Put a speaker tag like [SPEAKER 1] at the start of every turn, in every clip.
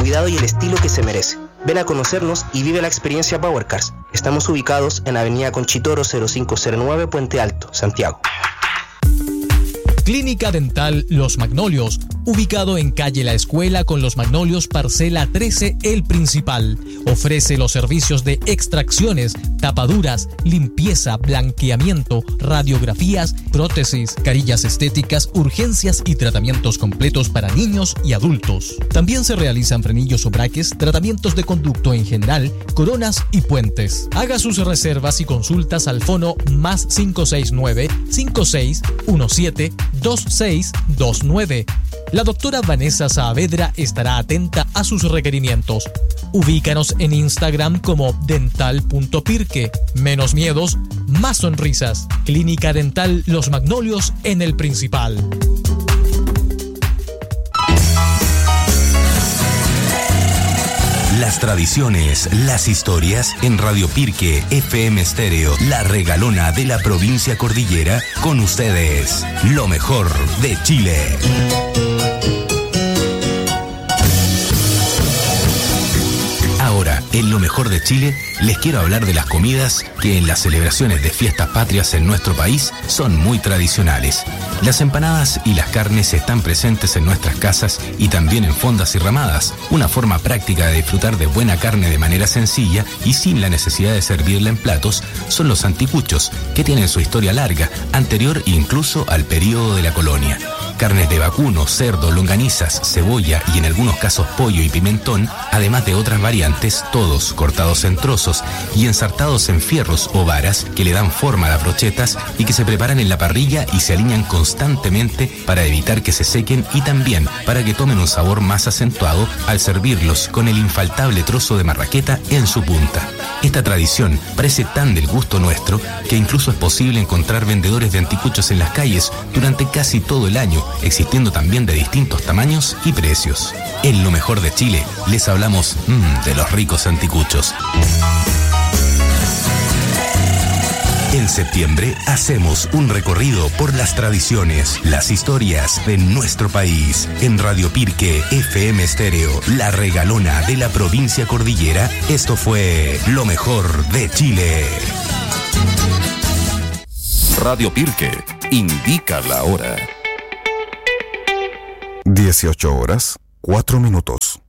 [SPEAKER 1] cuidado y el estilo que se merece. Ven a conocernos y vive la experiencia Power Cars. Estamos ubicados en Avenida Conchitoro 0509, Puente Alto, Santiago.
[SPEAKER 2] Clínica Dental Los Magnolios, ubicado en calle La Escuela con Los Magnolios, parcela 13, El Principal. Ofrece los servicios de extracciones, tapaduras, limpieza, blanqueamiento, radiografías, prótesis, carillas estéticas, urgencias y tratamientos completos para niños y adultos. También se realizan frenillos o braques, tratamientos de conducto en general, coronas y puentes. Haga sus reservas y consultas al fono más 569-5617-2629. La doctora Vanessa Saavedra estará atenta a sus requerimientos. Ubícanos en Instagram como dental.pirque. Menos miedos, más sonrisas. Clínica Dental Los Magnolios en El Principal.
[SPEAKER 3] Las tradiciones, las historias en Radio Pirque FM Estéreo, la regalona de la provincia cordillera, con ustedes, lo mejor de Chile. Ahora, en lo mejor de Chile, les quiero hablar de las comidas que en las celebraciones de fiestas patrias en nuestro país son muy tradicionales. Las empanadas y las carnes están presentes en nuestras casas y también en fondas y ramadas. Una forma práctica de disfrutar de buena carne de manera sencilla y sin la necesidad de servirla en platos son los anticuchos, que tienen su historia larga, anterior incluso al período de la colonia. Carnes de vacuno, cerdo, longanizas, cebolla y en algunos casos pollo y pimentón, además de otras variantes, todos cortados en trozos y ensartados en fierros o varas que le dan forma a las brochetas y que se preparan en la parrilla y se alinean constantemente para evitar que se sequen y también para que tomen un sabor más acentuado al servirlos con el infaltable trozo de marraqueta en su punta. Esta tradición parece tan del gusto nuestro que incluso es posible encontrar vendedores de anticuchos en las calles durante casi todo el año, existiendo también de distintos tamaños y precios. En lo mejor de Chile les hablamos de los ricos anticuchos. En septiembre hacemos un recorrido por las tradiciones, las historias de nuestro país. En Radio Pirque FM Estéreo, la regalona de la provincia cordillera, esto fue lo mejor de Chile.
[SPEAKER 4] Radio Pirque indica la hora.
[SPEAKER 5] 18:04.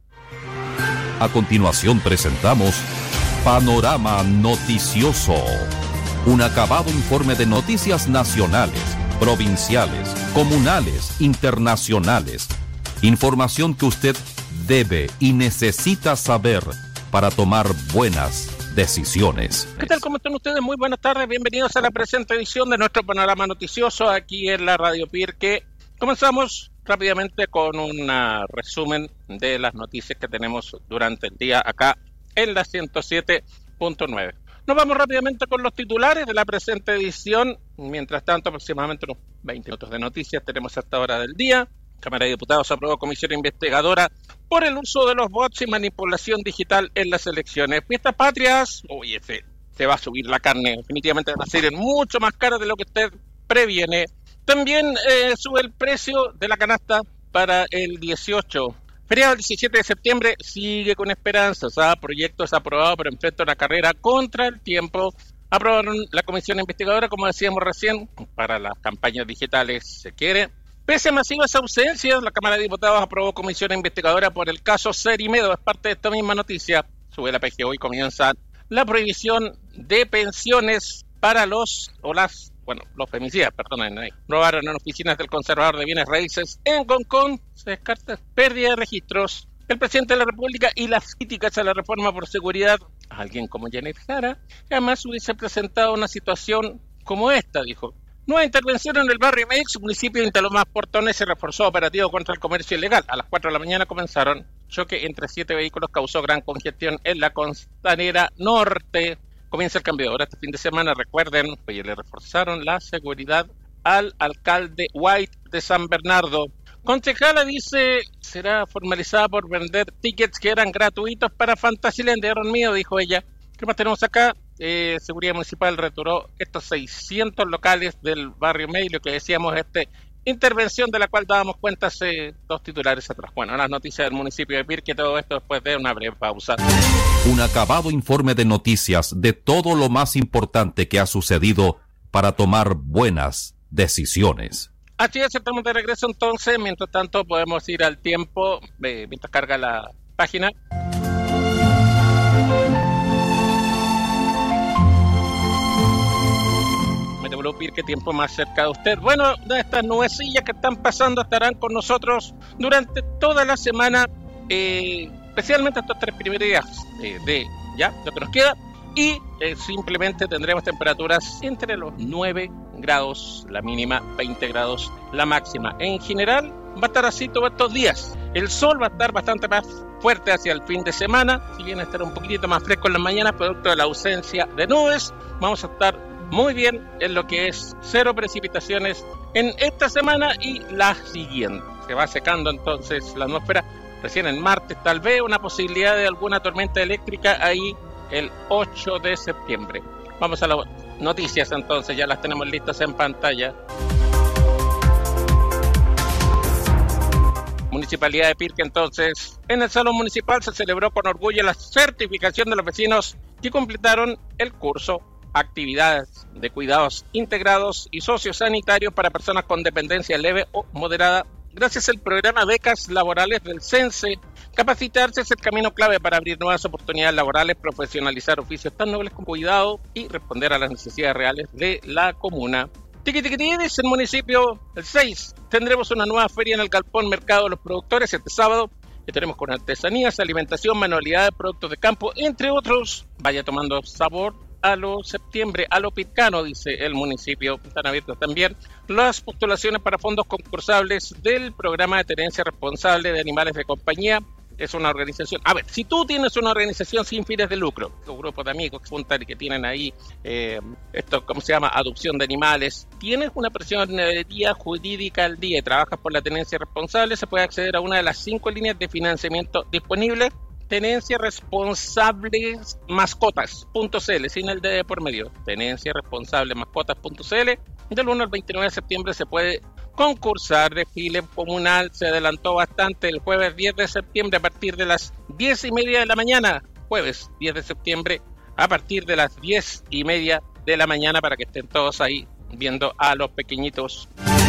[SPEAKER 4] A continuación presentamos Panorama Noticioso. Un acabado informe de noticias nacionales, provinciales, comunales, internacionales. Información que usted debe y necesita saber para tomar buenas decisiones.
[SPEAKER 6] ¿Qué tal? ¿Cómo están ustedes? Muy buenas tardes. Bienvenidos a la presente edición de nuestro Panorama Noticioso aquí en la Radio Pirque. Comenzamos rápidamente con un resumen de las noticias que tenemos durante el día acá en la 107.9. Nos vamos rápidamente con los titulares de la presente edición. Mientras tanto, aproximadamente unos 20 minutos de noticias tenemos a esta hora del día. Cámara de Diputados aprobó comisión investigadora por el uso de los bots y manipulación digital en las elecciones. Fiestas patrias, se va a subir la carne. Definitivamente va a ser mucho más cara de lo que usted previene. También sube el precio de la canasta para el 18. Feriado del 17 de septiembre sigue con esperanzas. Proyectos aprobados pero enfrenta una carrera contra el tiempo. Aprobaron la comisión investigadora, como decíamos recién, para las campañas digitales, se quiere. Pese a masivas ausencias, la Cámara de Diputados aprobó comisión investigadora por el caso Cerimedo. Es parte de esta misma noticia. Sube la PGO y comienza la prohibición de pensiones para los femicidas, robaron en oficinas del conservador de bienes raíces en Hong Kong. Se descarta pérdida de registros. El presidente de la República y las críticas a la reforma por seguridad, alguien como Janet Jara, jamás hubiese presentado una situación como esta, dijo. Nueva intervención en el barrio Meix, municipio de Intalomás Portones, se reforzó operativo contra el comercio ilegal. A las 4 de la mañana comenzaron. Choque entre 7 vehículos causó gran congestión en la Costanera Norte. Comienza el cambio de hora este fin de semana. Recuerden, le reforzaron la seguridad al alcalde White de San Bernardo. Concejala dice, será formalizada por vender tickets que eran gratuitos para Fantasyland. Dieron miedo, dijo ella. ¿Qué más tenemos acá? Seguridad Municipal retiró estos 600 locales del barrio May, lo que decíamos, este intervención de la cual dábamos cuenta hace 2 titulares atrás. Bueno, las noticias del municipio de Pirque, todo esto después de una breve pausa.
[SPEAKER 4] Un acabado informe de noticias de todo lo más importante que ha sucedido para tomar buenas decisiones.
[SPEAKER 6] Así es, estamos de regreso entonces. Mientras tanto podemos ir al tiempo, mientras carga la página. Pirque, tiempo más cerca de usted. Bueno, estas nubecillas que están pasando estarán con nosotros durante toda la semana, especialmente estos 3 primeros días de ya lo que nos queda, y simplemente tendremos temperaturas entre los 9 grados la mínima, 20 grados la máxima. En general va a estar así todos estos días. El sol va a estar bastante más fuerte hacia el fin de semana, si bien estará un poquitito más fresco en las mañanas producto de la ausencia de nubes. Vamos a estar muy bien en lo que es 0 precipitaciones en esta semana y la siguiente. Se va secando entonces la atmósfera. Recién en martes tal vez una posibilidad de alguna tormenta eléctrica ahí el 8 de septiembre. Vamos a las noticias entonces, ya las tenemos listas en pantalla. Municipalidad de Pirque entonces. En el Salón Municipal se celebró con orgullo la certificación de los vecinos que completaron el curso Actividades de cuidados integrados y sociosanitarios para personas con dependencia leve o moderada. Gracias al programa Becas Laborales del CENSE, capacitarse es el camino clave para abrir nuevas oportunidades laborales, profesionalizar oficios tan nobles como cuidado y responder a las necesidades reales de la comuna. Tiquitiquitines, el municipio, el 6, tendremos una nueva feria en el Galpón Mercado de los Productores este sábado. Que tenemos con artesanías, alimentación, manualidades, productos de campo, entre otros. Vaya tomando sabor a lo septiembre, a lo pitcano, dice el municipio. Están abiertas también las postulaciones para fondos concursables del programa de tenencia responsable de animales de compañía. Es una organización, a ver, si tú tienes una organización sin fines de lucro, un grupo de amigos que juntan y que tienen ahí esto, ¿cómo se llama? Adopción de animales, tienes una personería jurídica al día y trabajas por la tenencia responsable, se puede acceder a una de las 5 líneas de financiamiento disponibles. Tenencia Responsables Mascotas.cl, sin el D por medio. Tenencia Responsable Mascotas.cl. Del 1 al 29 de septiembre se puede concursar. Desfile comunal se adelantó bastante el jueves 10 de septiembre a partir de las 10:30 de la mañana. Jueves 10 de septiembre a partir de las 10:30 de la mañana para que estén todos ahí viendo a los pequeñitos.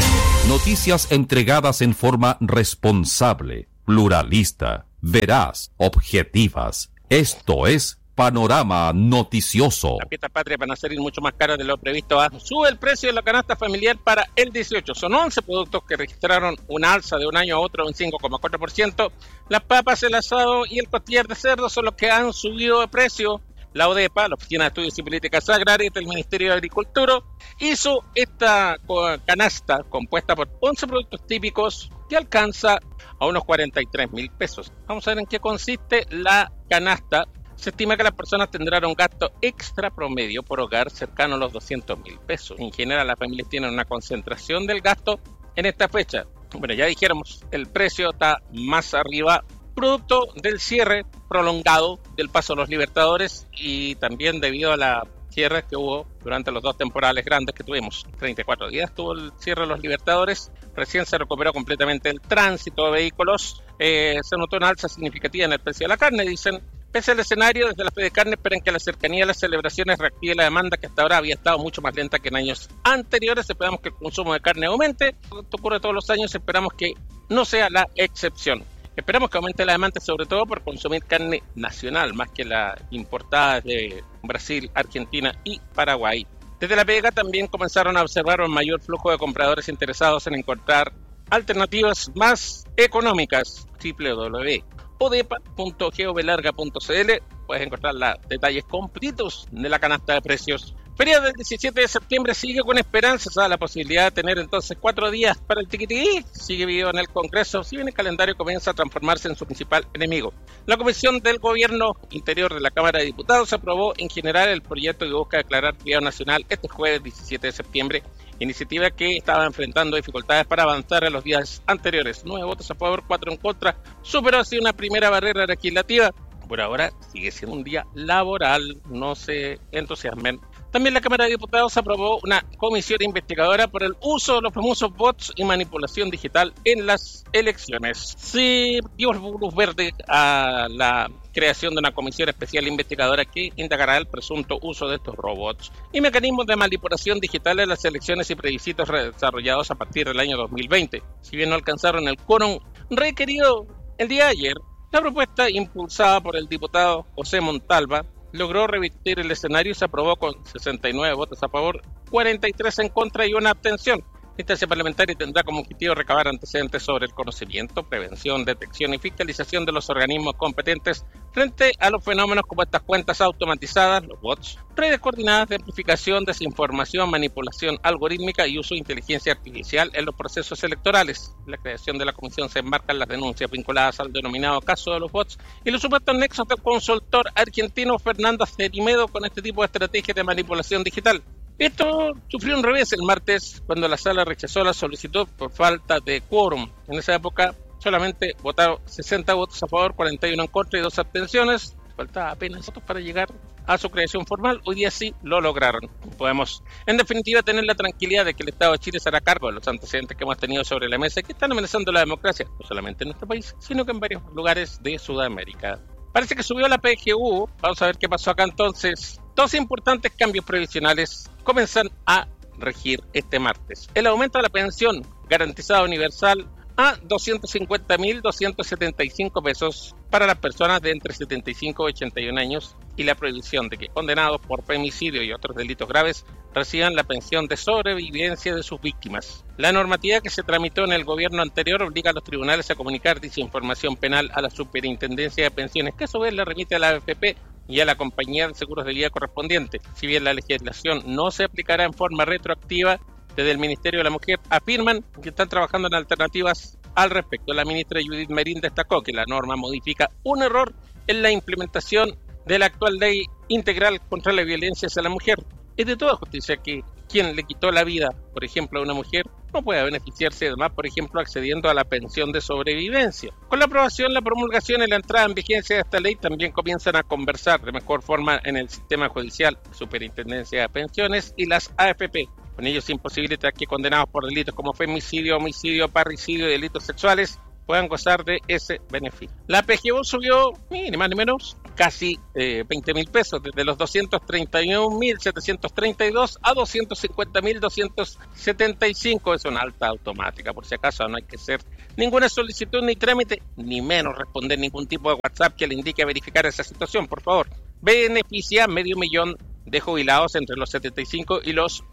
[SPEAKER 4] Noticias entregadas en forma responsable, pluralista, veraz, objetivas. Esto es Panorama Noticioso.
[SPEAKER 6] Las fiestas patrias van a salir mucho más caras de lo previsto. Sube el precio de la canasta familiar para el 18. Son 11 productos que registraron una alza de un año a otro de un 5,4%. Las papas, el asado y el costillar de cerdo son los que han subido de precio. La ODEPA, la Oficina de Estudios y Políticas Agrarias del Ministerio de Agricultura, hizo esta canasta compuesta por 11 productos típicos que alcanza a unos 43,000 pesos. Vamos a ver en qué consiste la canasta. Se estima que las personas tendrán un gasto extra promedio por hogar cercano a los 200,000 pesos. En general, las familias tienen una concentración del gasto en esta fecha. Bueno, ya dijéramos, el precio está más arriba, producto del cierre prolongado del Paso de los Libertadores y también debido a la cierre que hubo durante los 2 temporales grandes que tuvimos. 34 días tuvo el cierre de los Libertadores, recién se recuperó completamente el tránsito de vehículos, se notó una alza significativa en el precio de la carne, dicen. Pese al escenario, desde la Fede Carne esperan que la cercanía de las celebraciones reactive la demanda que hasta ahora había estado mucho más lenta que en años anteriores. Esperamos que el consumo de carne aumente. Esto ocurre todos los años, esperamos que no sea la excepción. Esperamos que aumente la demanda sobre todo por consumir carne nacional, más que la importada de Brasil, Argentina y Paraguay. Desde la Pega también comenzaron a observar un mayor flujo de compradores interesados en encontrar alternativas más económicas. www.odepa.govlarga.cl puedes encontrar los detalles completos de la canasta de precios. Feria del 17 de septiembre sigue con esperanzas a la posibilidad de tener entonces 4 días para el tiquitiquí. Sigue vivo en el Congreso, si bien el calendario comienza a transformarse en su principal enemigo. La Comisión del Gobierno Interior de la Cámara de Diputados aprobó en general el proyecto que busca declarar feriado nacional este jueves 17 de septiembre, iniciativa que estaba enfrentando dificultades para avanzar a los días anteriores. 9 votos a favor, 4 en contra, superó así una primera barrera legislativa. Por ahora sigue siendo un día laboral, no se entusiasmen. También la Cámara de Diputados aprobó una comisión investigadora por el uso de los famosos bots y manipulación digital en las elecciones. Se dio luz verde a la creación de una comisión especial investigadora que indagará el presunto uso de estos robots y mecanismos de manipulación digital en las elecciones y plebiscitos desarrollados a partir del año 2020. Si bien no alcanzaron el quórum requerido el día de ayer, la propuesta impulsada por el diputado José Montalva logró revertir el escenario y se aprobó con 69 votos a favor, 43 en contra y una abstención. La instancia parlamentaria tendrá como objetivo recabar antecedentes sobre el conocimiento, prevención, detección y fiscalización de los organismos competentes frente a los fenómenos como estas cuentas automatizadas, los bots, redes coordinadas de amplificación, desinformación, manipulación algorítmica y uso de inteligencia artificial en los procesos electorales. La creación de la comisión se enmarca en las denuncias vinculadas al denominado caso de los bots y los supuestos nexos del consultor argentino Fernando Cerimedo con este tipo de estrategias de manipulación digital. Esto sufrió un revés el martes cuando la sala rechazó la solicitud por falta de quórum. En esa época solamente votaron 60 votos a favor, 41 en contra y 2 abstenciones. Faltaba apenas votos para llegar a su creación formal. Hoy día sí lo lograron. Podemos, en definitiva, tener la tranquilidad de que el Estado de Chile se hará cargo de los antecedentes que hemos tenido sobre la mesa y que están amenazando la democracia, no solamente en nuestro país, sino que en varios lugares de Sudamérica. Parece que subió la PGU. Vamos a ver qué pasó acá entonces. Dos importantes cambios previsionales comienzan a regir este martes. El aumento de la pensión garantizada universal a 250.275 pesos para las personas de entre 75 y 81 años y la prohibición de que condenados por femicidio y otros delitos graves reciban la pensión de sobrevivencia de sus víctimas. La normativa que se tramitó en el gobierno anterior obliga a los tribunales a comunicar dicha información penal a la Superintendencia de Pensiones, que a su vez la remite a la AFP y a la compañía de seguros de vida correspondiente. Si bien la legislación no se aplicará en forma retroactiva, desde el Ministerio de la Mujer afirman que están trabajando en alternativas al respecto. La ministra Judith Merrín destacó que la norma modifica un error en la implementación de la actual ley integral contra la violencia hacia la mujer. Es de toda justicia que quien le quitó la vida, por ejemplo, a una mujer, no pueda beneficiarse además, por ejemplo, accediendo a la pensión de sobrevivencia. Con la aprobación, la promulgación y la entrada en vigencia de esta ley también comienzan a conversar de mejor forma en el sistema judicial, Superintendencia de Pensiones y las AFP. Con ello se imposibilita que condenados por delitos como femicidio, homicidio, parricidio y delitos sexuales puedan gozar de ese beneficio. La PGU subió, ni más ni menos, casi 20.000 pesos, desde los 231.732 a 250.275. Es una alta automática, por si acaso no hay que hacer ninguna solicitud ni trámite, ni menos responder ningún tipo de WhatsApp que le indique verificar esa situación, por favor. Beneficia a 500.000 de jubilados entre los 75 y los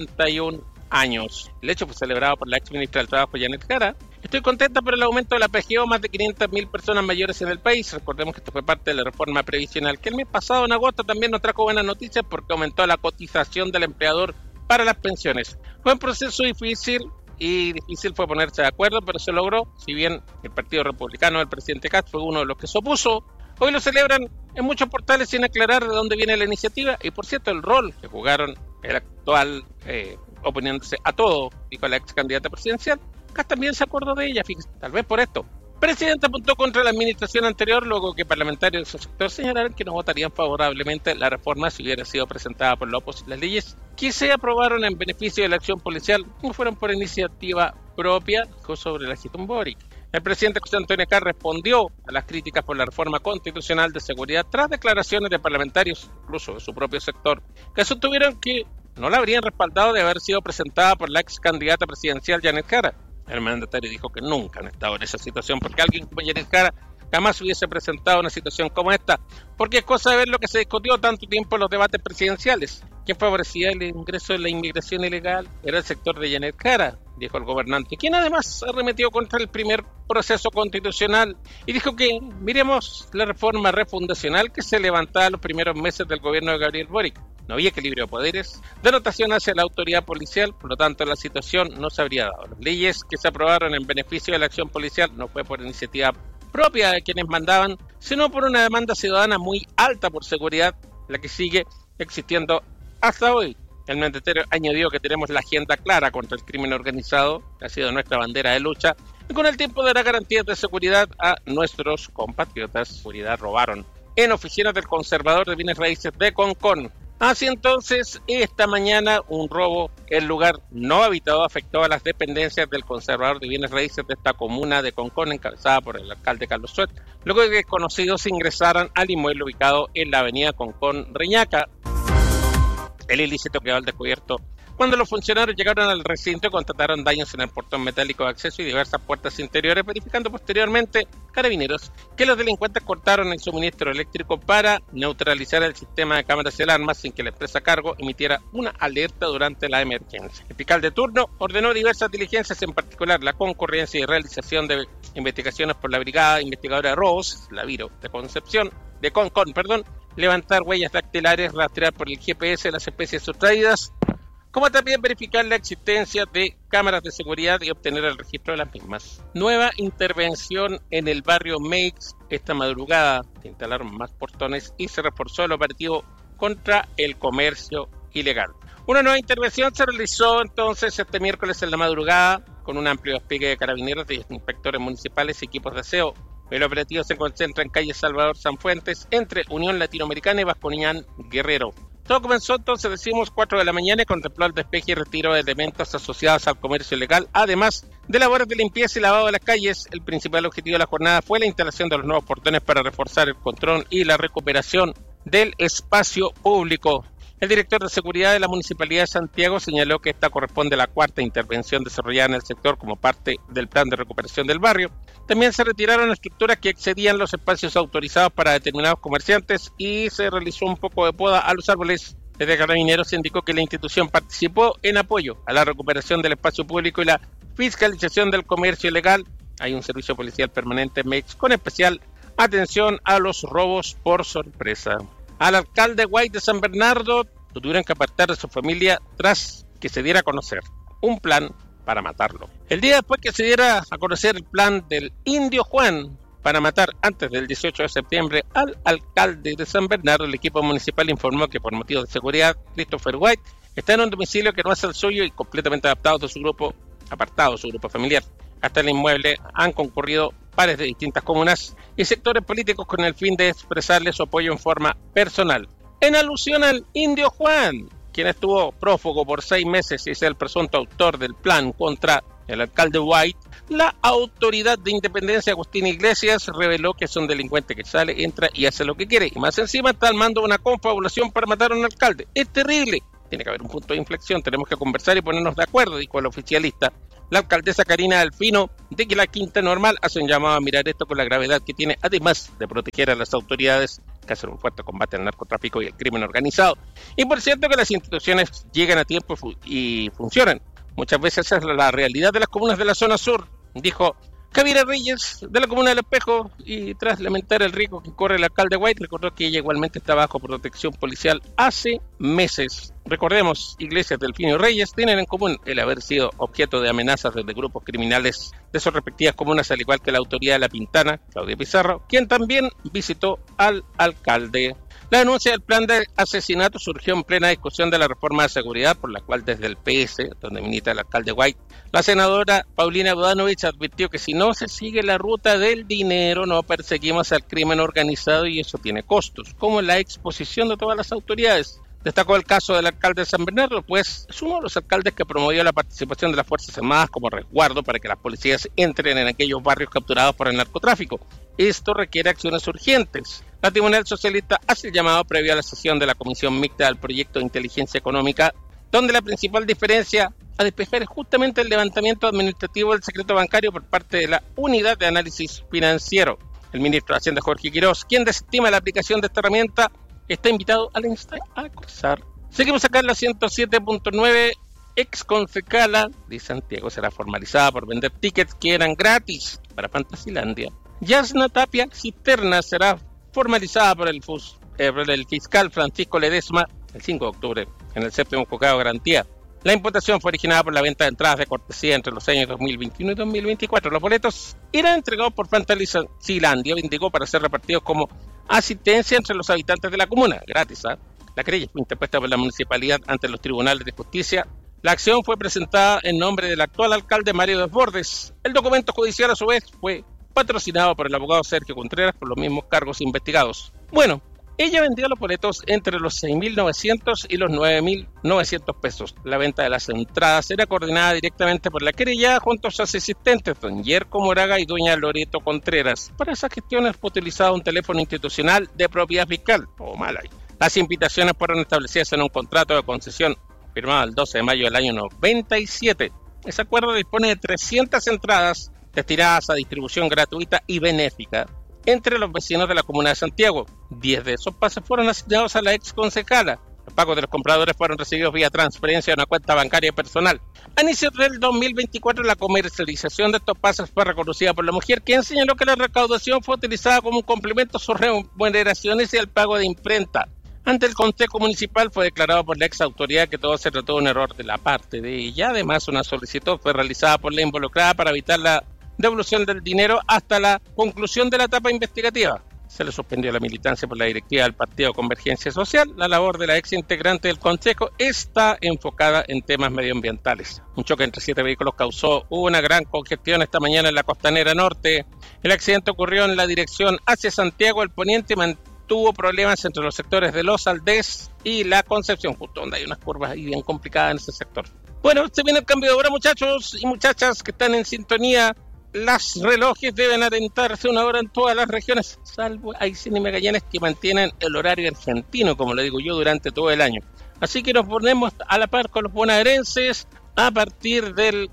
[SPEAKER 6] 81 años. El hecho fue celebrado por la ex ministra del Trabajo, Janet Jara. Estoy contenta por el aumento de la PGU, más de 500.000 personas mayores en el país. Recordemos que esto fue parte de la reforma previsional, que el mes pasado, en agosto, también nos trajo buenas noticias porque aumentó la cotización del empleador para las pensiones. Fue un proceso difícil y difícil fue ponerse de acuerdo, pero se logró. Si bien el Partido Republicano del presidente Katz fue uno de los que se opuso, hoy lo celebran en muchos portales sin aclarar de dónde viene la iniciativa y, por cierto, el rol que jugaron el actual oponiéndose a todo, dijo la ex candidata presidencial. Katz también se acordó de ella, fíjese, tal vez por esto. Presidente apuntó contra la administración anterior luego que parlamentarios de su sector señalaron que no votarían favorablemente la reforma si hubiera sido presentada por la oposición. Las leyes que se aprobaron en beneficio de la acción policial no fueron por iniciativa propia, dijo sobre la gestión Boric. El presidente José Antonio Kast respondió a las críticas por la reforma constitucional de seguridad tras declaraciones de parlamentarios, incluso de su propio sector, que sostuvieron que no la habrían respaldado de haber sido presentada por la ex candidata presidencial Janet Jara. El mandatario dijo que nunca han estado en esa situación porque alguien como Janet Jara jamás hubiese presentado una situación como esta, porque es cosa de ver lo que se discutió tanto tiempo en los debates presidenciales. ¿Quién favorecía el ingreso de la inmigración ilegal? Era el sector de Janet Jara, dijo el gobernante, quien además arremetió contra el primer proceso constitucional y dijo que miremos la reforma refundacional que se levantaba en los primeros meses del gobierno de Gabriel Boric. No había equilibrio de poderes, denotación hacia la autoridad policial, por lo tanto la situación no se habría dado. Las leyes que se aprobaron en beneficio de la acción policial no fue por iniciativa propia de quienes mandaban, sino por una demanda ciudadana muy alta por seguridad, la que sigue existiendo hasta hoy. El mandatario añadió que tenemos la agenda clara contra el crimen organizado, que ha sido nuestra bandera de lucha, y con el tiempo dará garantías de seguridad a nuestros compatriotas. Seguridad robaron en oficinas del conservador de bienes raíces de Concón. Así entonces, esta mañana un robo en lugar no habitado afectó a las dependencias del conservador de bienes raíces de esta comuna de Concón, encabezada por el alcalde Carlos Suet, luego de que desconocidos ingresaran al inmueble ubicado en la avenida Concón Reñaca. El ilícito quedó al descubierto cuando los funcionarios llegaron al recinto y constataron daños en el portón metálico de acceso y diversas puertas interiores, verificando posteriormente Carabineros que los delincuentes cortaron el suministro eléctrico para neutralizar el sistema de cámaras y alarmas sin que la empresa a cargo emitiera una alerta durante la emergencia. El fiscal de turno ordenó diversas diligencias, en particular la concurrencia y realización de investigaciones por la Brigada Investigadora de Robos, la Viro de Concón, levantar huellas dactilares, rastrear por el GPS las especies sustraídas, como también verificar la existencia de cámaras de seguridad y obtener el registro de las mismas. Nueva intervención en el barrio Meix esta madrugada. Se instalaron más portones y se reforzó el operativo contra el comercio ilegal. Una nueva intervención se realizó entonces este miércoles en la madrugada con un amplio despliegue de carabineros, de inspectores municipales y equipos de aseo. El operativo se concentra en calle Salvador Sanfuentes, entre Unión Latinoamericana y Vasconián Guerrero. Todo comenzó entonces, 4 de la mañana y contempló el despeje y retiro de elementos asociados al comercio ilegal, además de labores de limpieza y lavado de las calles. El principal objetivo de la jornada fue la instalación de los nuevos portones para reforzar el control y la recuperación del espacio público. El director de seguridad de la Municipalidad de Santiago señaló que esta corresponde a la cuarta intervención desarrollada en el sector como parte del plan de recuperación del barrio. También se retiraron estructuras que excedían los espacios autorizados para determinados comerciantes y se realizó un poco de poda a los árboles. Desde Carabineros se indicó que la institución participó en apoyo a la recuperación del espacio público y la fiscalización del comercio ilegal. Hay un servicio policial permanente en Meix con especial atención a los robos por sorpresa. Al alcalde White de San Bernardo lo tuvieron que apartar de su familia tras que se diera a conocer un plan para matarlo. El día después que se diera a conocer el plan del Indio Juan para matar antes del 18 de septiembre al alcalde de San Bernardo, el equipo municipal informó que por motivos de seguridad, Christopher White está en un domicilio que no es el suyo y completamente apartado de su grupo familiar. Hasta el inmueble han concurrido pares de distintas comunas y sectores políticos con el fin de expresarle su apoyo en forma personal. En alusión al Indio Juan, quien estuvo prófugo por 6 meses y es el presunto autor del plan contra el alcalde White, la Autoridad de Independencia Agustín Iglesias reveló que es un delincuente que sale, entra y hace lo que quiere. Y más encima está al mando de una confabulación para matar a un alcalde. Es terrible. Tiene que haber un punto de inflexión, tenemos que conversar y ponernos de acuerdo, dijo el oficialista. La alcaldesa Karina Delfino de que la Quinta Normal hace un llamado a mirar esto con la gravedad que tiene, además de proteger a las autoridades que hacen un fuerte combate al narcotráfico y el crimen organizado. Y por cierto que las instituciones llegan a tiempo y funcionan. Muchas veces esa es la realidad de las comunas de la zona sur, dijo Javiera Reyes de la comuna del Espejo, y tras lamentar el riesgo que corre el alcalde White, recordó que ella igualmente está bajo protección policial hace meses. Recordemos, Iglesias, Delfino y Reyes tienen en común el haber sido objeto de amenazas desde grupos criminales de sus respectivas comunas, al igual que la autoridad de La Pintana, Claudia Pizarro, quien también visitó al alcalde. La denuncia del plan de asesinato surgió en plena discusión de la reforma de seguridad, por la cual desde el PS, donde milita el alcalde White, la senadora Paulina Bodanovich advirtió que si no se sigue la ruta del dinero, no perseguimos al crimen organizado y eso tiene costos, como la exposición de todas las autoridades. Destacó el caso del alcalde de San Bernardo, pues es uno de los alcaldes que promovió la participación de las Fuerzas Armadas como resguardo para que las policías entren en aquellos barrios capturados por el narcotráfico. Esto requiere acciones urgentes. La Tribunal Socialista hace el llamado previo a la sesión de la Comisión Mixta del Proyecto de Inteligencia Económica, donde la principal diferencia a despejar es justamente el levantamiento administrativo del secreto bancario por parte de la Unidad de Análisis Financiero. El ministro de Hacienda, Jorge Quirós, quien desestima la aplicación de esta herramienta, está invitado al Einstein a acusar. Seguimos acá en la 107.9. Ex concejala de Santiago será formalizada por vender tickets que eran gratis para Fantasilandia. Yasna Tapia Cisterna será formalizada por el fiscal Francisco Ledesma el 5 de octubre en el 7º juzgado de garantía. La imputación fue originada por la venta de entradas de cortesía entre los años 2021 y 2024. Los boletos eran entregados por Fantasilandia, indicó, para ser repartidos como asistencia entre los habitantes de la comuna, gratis. La querella fue interpuesta por la municipalidad ante los tribunales de justicia. La acción fue presentada en nombre del actual alcalde Mario Desbordes. El documento judicial, a su vez, fue patrocinado por el abogado Sergio Contreras por los mismos cargos investigados. Bueno, Ella vendió los boletos entre los 6.900 y los 9.900 pesos. La venta de las entradas era coordinada directamente por la querellada junto a sus asistentes, don Yerko Moraga y doña Loreto Contreras. Para esas gestiones fue utilizado un teléfono institucional de propiedad fiscal, o mal ahí. Las invitaciones fueron establecidas en un contrato de concesión firmado el 12 de mayo del año 97. Ese acuerdo dispone de 300 entradas destinadas a distribución gratuita y benéfica entre los vecinos de la comuna de Santiago. 10 de esos pases fueron asignados a la ex concejala. Los pagos de los compradores fueron recibidos vía transferencia a una cuenta bancaria personal. A inicios del 2024, la comercialización de estos pases fue reconocida por la mujer, quien señaló que la recaudación fue utilizada como un complemento a sus remuneraciones y al pago de imprenta. Ante el Consejo Municipal fue declarado por la ex autoridad que todo se trató de un error de la parte de ella. Además, una solicitud fue realizada por la involucrada para evitar la devolución del dinero hasta la conclusión de la etapa investigativa. Se le suspendió la militancia por la directiva del Partido Convergencia Social. La labor de la ex integrante del Consejo está enfocada en temas medioambientales. Un choque entre 7 vehículos causó una gran congestión esta mañana en la Costanera Norte. El accidente ocurrió en la dirección hacia Santiago, el poniente, y mantuvo problemas entre los sectores de Los Aldés y La Concepción, justo donde hay unas curvas ahí bien complicadas en ese sector. Bueno, se viene el cambio de hora, muchachos y muchachas que están en sintonía. Los relojes deben adentrarse una hora en todas las regiones, salvo Aysén y Magallanes, que mantienen el horario argentino, como le digo yo, durante todo el año. Así que nos ponemos a la par con los bonaerenses a partir del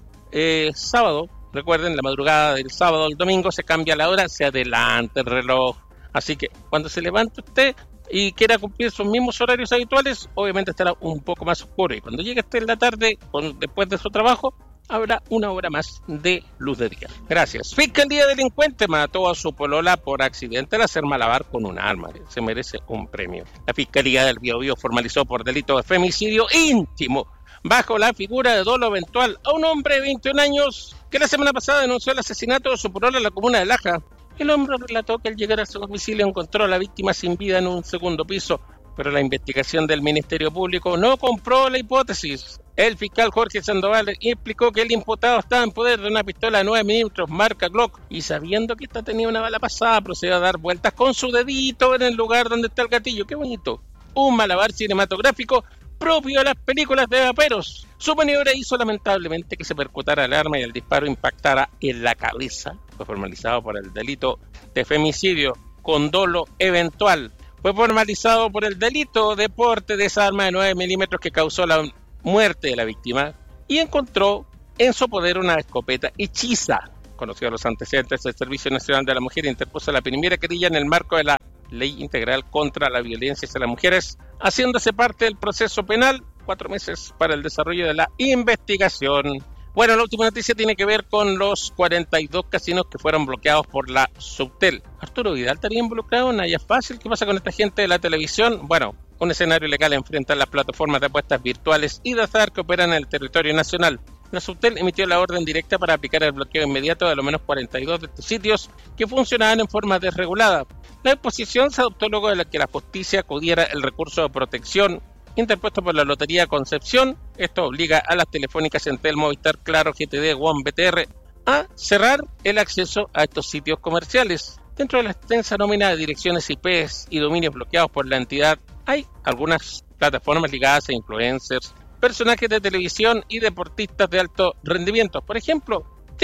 [SPEAKER 6] sábado. Recuerden, la madrugada del sábado al domingo se cambia la hora, se adelanta el reloj. Así que cuando se levante usted y quiera cumplir sus mismos horarios habituales, obviamente estará un poco más oscuro. Y cuando llegue usted en la tarde, después de su trabajo, habrá una hora más de luz de día. Gracias. Fiscalía delincuente mató a su polola por accidente al hacer malabar con un arma. Se merece un premio. La Fiscalía del Biobío formalizó por delito de femicidio íntimo bajo la figura de dolo eventual a un hombre de 21 años que la semana pasada denunció el asesinato de su polola en la comuna de Laja. El hombre relató que al llegar a su domicilio encontró a la víctima sin vida en un segundo piso, pero la investigación del Ministerio Público no compró la hipótesis. El fiscal Jorge Sandoval explicó que el imputado estaba en poder de una pistola de 9 milímetros marca Glock y sabiendo que esta tenía una bala pasada, procedió a dar vueltas con su dedito en el lugar donde está el gatillo. ¡Qué bonito! Un malabar cinematográfico propio de las películas de vaperos. Su maniobra hizo lamentablemente que se percutara el arma y el disparo impactara en la cabeza. Fue formalizado por el delito de femicidio con dolo eventual. Fue formalizado por el delito de porte de esa arma de 9 milímetros que causó la muerte de la víctima y encontró en su poder una escopeta hechiza. Conocido los antecedentes, el Servicio Nacional de la Mujer interpuso la primera querella en el marco de la Ley Integral contra la Violencia hacia las Mujeres, haciéndose parte del proceso penal. 4 meses para el desarrollo de la investigación. Bueno, la última noticia tiene que ver con los 42 casinos que fueron bloqueados por la Subtel. Arturo Vidal estaría involucrado, Naya Fácil. ¿Qué pasa con esta gente de la televisión? Bueno, un escenario legal enfrenta a las plataformas de apuestas virtuales y de azar que operan en el territorio nacional. La Subtel emitió la orden directa para aplicar el bloqueo inmediato de al menos 42 de estos sitios que funcionaban en forma desregulada. La disposición se adoptó luego de que la justicia acudiera el recurso de protección interpuesto por la Lotería Concepción. Esto obliga a las telefónicas Entel, Movistar, Claro, GTD, WOM, BTR a cerrar el acceso a estos sitios comerciales. Dentro de la extensa nómina de direcciones IPs y dominios bloqueados por la entidad, hay algunas plataformas ligadas a influencers, personajes de televisión y deportistas de alto rendimiento. Por ejemplo,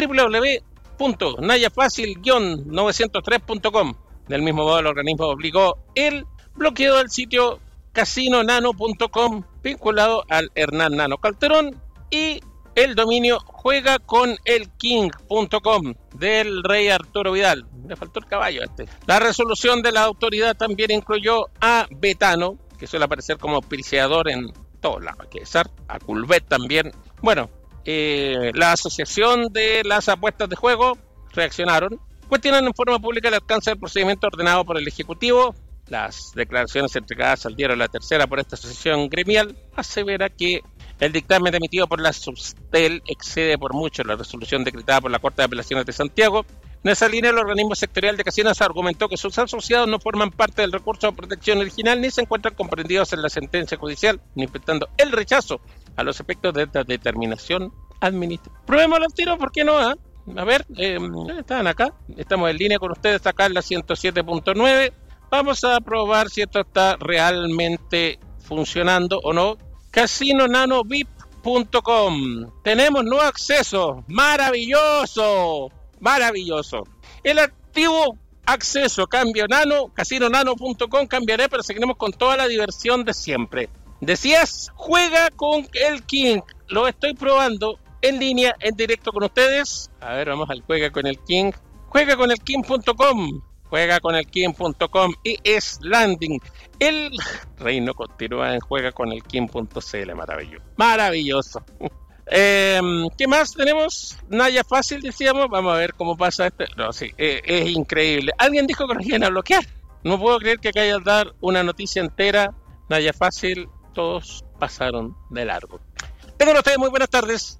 [SPEAKER 6] www.nayafacil-903.com. Del mismo modo, el organismo obligó el bloqueo del sitio casinonano.com vinculado al Hernán Nano Calderón y el dominio juegaconelking.com del rey Arturo Vidal. Le faltó el caballo a este. La resolución de la autoridad también incluyó a Betano, que suele aparecer como auspiciador en todos lados, que es a Culvet también. Bueno, la Asociación de las Apuestas de Juego reaccionaron, cuestionan en forma pública el alcance del procedimiento ordenado por el Ejecutivo. Las declaraciones entregadas al diario La Tercera por esta asociación gremial asevera que el dictamen emitido por la Subtel excede por mucho la resolución decretada por la Corte de Apelaciones de Santiago. En esa línea, el organismo sectorial de casinos argumentó que sus asociados no forman parte del recurso de protección original ni se encuentran comprendidos en la sentencia judicial, manifestando el rechazo a los efectos de esta determinación administrativa. Probémoslo al tiro, ¿por qué no? A ver, están acá, estamos en línea con ustedes acá en la 107.9. Vamos a probar si esto está realmente funcionando o no. CasinoNanoVIP.com. Tenemos nuevo acceso. ¡Maravilloso! ¡Maravilloso! El activo acceso Cambio Nano, CasinoNano.com. Cambiaré, pero seguiremos con toda la diversión de siempre. Decías, juega con el King. Lo estoy probando en línea, en directo con ustedes. A ver, vamos al Juega con el King. Juega con el King.com. Juega con el King.com y es landing. El reino continúa en Juega con el King.cl. Maravilloso. Maravilloso. ¿Qué más tenemos? Naya Fácil, decíamos. Vamos a ver cómo pasa este. No, sí, es increíble. Alguien dijo que nos iban a bloquear. No puedo creer que acá haya dar una noticia entera. Naya Fácil, todos pasaron de largo. Tengan ustedes muy buenas tardes.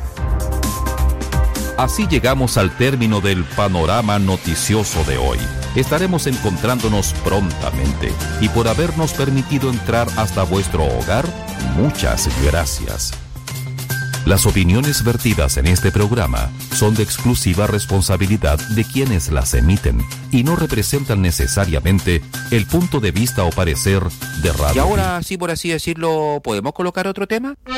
[SPEAKER 4] Así llegamos al término del panorama noticioso de hoy. Estaremos encontrándonos prontamente y por habernos permitido entrar hasta vuestro hogar, muchas gracias. Las opiniones vertidas en este programa son de exclusiva responsabilidad de quienes las emiten y no representan necesariamente el punto de vista o parecer de Radio.
[SPEAKER 5] Y ahora, sí, por así decirlo, ¿podemos colocar otro tema?